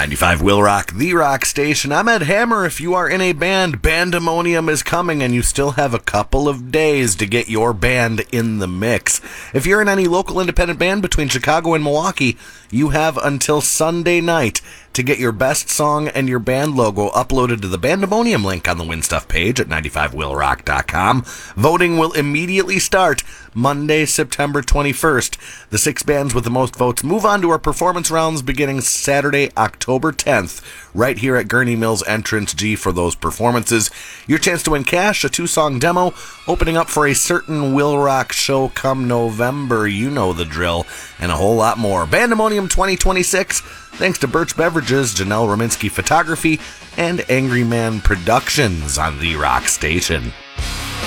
95 Will Rock, the rock station. I'm Ed Hammer. If you are in a band, Bandemonium is coming, and you still have a couple of days to get your band in the mix. If you're in any local independent band between Chicago and Milwaukee, you have until Sunday night to get your best song and your band logo uploaded to the Bandemonium link on the Win Stuff page at 95willrock.com. Voting will immediately start Monday, September 21st. The 6 bands with the most votes move on to our performance rounds beginning Saturday, October 10th, right here at Gurney Mills Entrance G for those performances. Your chance to win cash, a 2-song demo, opening up for a certain Will Rock show come November, you know the drill, and a whole lot more. Bandemonium 2026, thanks to Birch Beverages, Janelle Rominski Photography, and Angry Man Productions on The Rock Station.